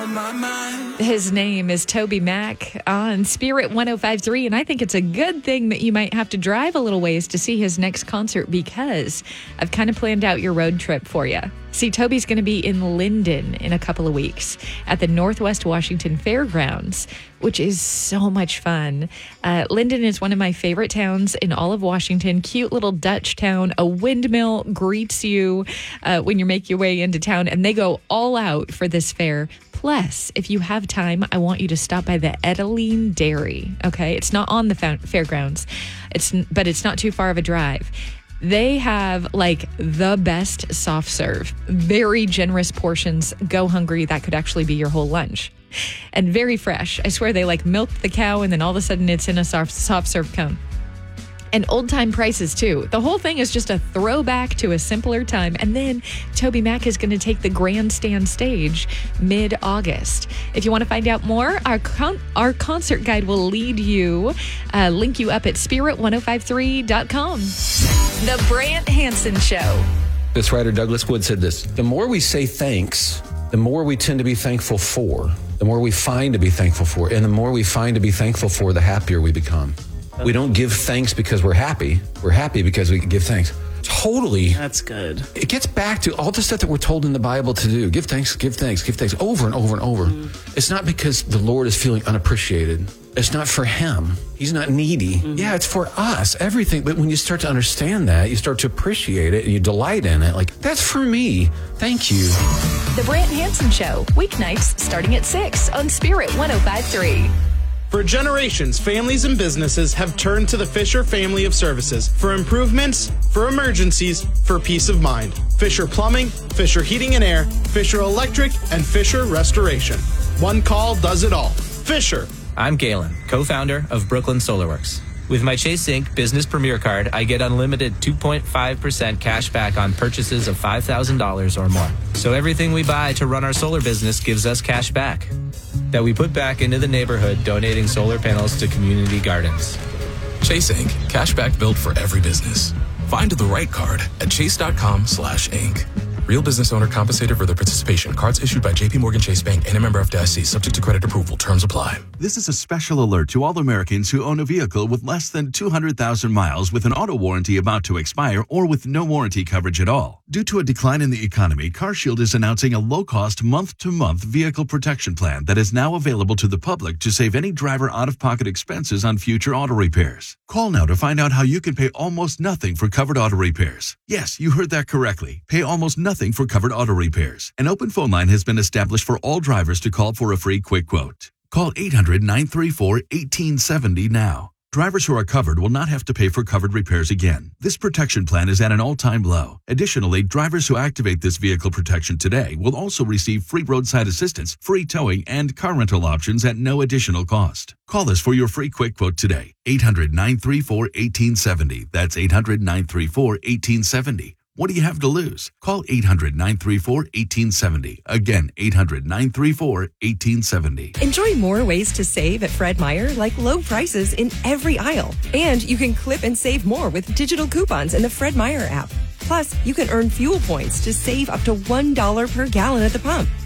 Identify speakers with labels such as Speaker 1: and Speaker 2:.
Speaker 1: on my mind.
Speaker 2: His name is Toby Mac on Spirit 105.3, and I think it's a good thing that you might have to drive a little ways to see his next concert because I've kind of planned out your road trip for you. See, Toby's going to be in Linden in a couple of weeks at the Northwest Washington Fairgrounds, which is so much fun. Linden is one of my favorite towns in all of Washington. Cute little Dutch town. A windmill greets you when you make your way into town, and they go all out for this fair. Plus, if you have time, I want you to stop by the Edeline Dairy, okay? It's not on the fairgrounds, but it's not too far of a drive. They have like the best soft serve, very generous portions. Go hungry, that could actually be your whole lunch. And very fresh. I swear they like milk the cow and then all of a sudden it's in a soft serve cone. And old time prices too. The whole thing is just a throwback to a simpler time. And then Toby Mac is going to take the grandstand stage mid-August. If you want to find out more, our concert guide will lead you, link you up at spirit1053.com. The Brant Hansen Show.
Speaker 3: This writer Douglas Wood said this: the more we say thanks, the more we tend to be thankful for, the more we find to be thankful for, and the more we find to be thankful for, the happier we become. We don't give thanks because we're happy. We're happy because we give thanks. Totally.
Speaker 4: That's good.
Speaker 3: It gets back to all the stuff that we're told in the Bible to do. Give thanks, give thanks, give thanks, over and over and over. It's not because the Lord is feeling unappreciated. It's not for him. He's not needy. Yeah, it's for us, everything. But when you start to understand that, you start to appreciate it and you delight in it. Like, that's for me. Thank you.
Speaker 2: The Brant Hansen Show, weeknights starting at 6 on Spirit 105.3.
Speaker 4: For generations, families and businesses have turned to the Fisher family of services for improvements, for emergencies, for peace of mind. Fisher Plumbing, Fisher Heating and Air, Fisher Electric, and Fisher Restoration. One call does it all. Fisher.
Speaker 5: I'm Galen, co-founder of Brooklyn SolarWorks. With my Chase Inc. Business Premier Card, I get unlimited 2.5% cash back on purchases of $5,000 or more. So everything we buy to run our solar business gives us cash back that we put back into the neighborhood, donating solar panels to community gardens.
Speaker 6: Chase Inc. Cashback built for every business. Find the right card at chase.com/Inc. Real business owner compensated for their participation. Cards issued by J.P. Morgan Chase Bank and a member FDIC, subject to credit approval. Terms apply.
Speaker 7: This is a special alert to all Americans who own a vehicle with less than 200,000 miles with an auto warranty about to expire or with no warranty coverage at all. Due to a decline in the economy, CarShield is announcing a low-cost month-to-month vehicle protection plan that is now available to the public to save any driver out-of-pocket expenses on future auto repairs. Call now to find out how you can pay almost nothing for covered auto repairs. Yes, you heard that correctly. Pay almost nothing for covered auto repairs. An open phone line has been established for all drivers to call for a free quick quote. Call 800-934-1870 now. Drivers who are covered will not have to pay for covered repairs again. This protection plan is at an all-time low. Additionally, drivers who activate this vehicle protection today will also receive free roadside assistance, free towing, and car rental options at no additional cost. Call us for your free quick quote today. 800-934-1870. That's 800-934-1870. What do you have to lose? Call 800-934-1870. Again, 800-934-1870.
Speaker 8: Enjoy more ways to save at Fred Meyer, like low prices in every aisle. And you can clip and save more with digital coupons in the Fred Meyer app. Plus, you can earn fuel points to save up to $1 per gallon at the pump.